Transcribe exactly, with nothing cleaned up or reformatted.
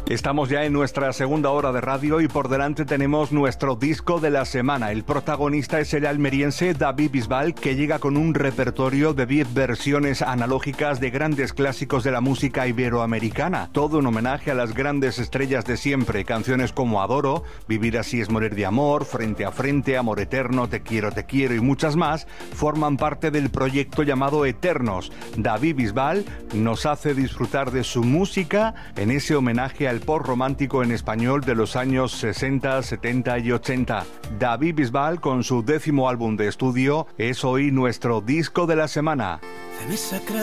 Estamos ya en nuestra segunda hora de radio y por delante tenemos nuestro disco de la semana. El protagonista es el almeriense David Bisbal, que llega con un repertorio de diez versiones analógicas de grandes clásicos de la música iberoamericana. Todo un homenaje a las grandes estrellas de siempre. Canciones como Adoro, Vivir así es morir de amor, Frente a frente, Amor eterno, Te quiero, te quiero y muchas más forman parte del proyecto llamado Eternos. David Bisbal nos hace disfrutar de su música en ese homenaje al pop romántico en español de los años sesenta, setenta y ochenta. David Bisbal, con su décimo álbum de estudio, es hoy nuestro disco de la semana.